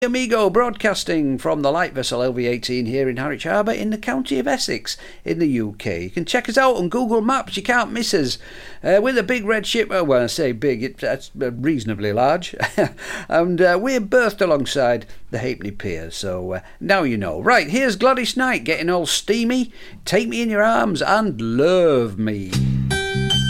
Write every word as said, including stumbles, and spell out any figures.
Amigo, broadcasting from the light vessel L V eighteen here in Harwich Harbour in the county of Essex in the U K. You can check us out on Google Maps, you can't miss us. Uh, we're the big red ship, well, when I say big, it, that's reasonably large. and uh, we're berthed alongside the Halfpenny Pier, so uh, now you know. Right, here's Gladys Knight getting all steamy. Take me in your arms and love me.